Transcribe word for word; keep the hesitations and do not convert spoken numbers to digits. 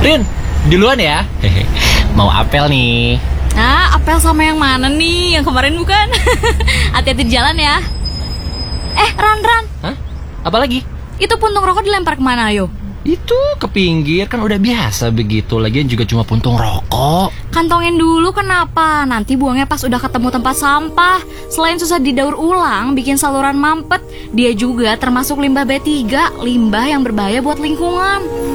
Rin, duluan ya. Hehe. Mau apel nih. Nah, apel sama yang mana nih? Yang kemarin bukan? Hati-hati di jalan ya. Eh, Ran, Ran. Hah? Apa lagi? Itu puntung rokok dilempar kemana, ayo? Itu ke pinggir, kan udah biasa begitu. Lagian juga cuma puntung rokok. Kantongin dulu, kenapa? Nanti buangnya pas udah ketemu tempat sampah. Selain susah didaur ulang, bikin saluran mampet, dia juga termasuk limbah B tiga, limbah yang berbahaya buat lingkungan.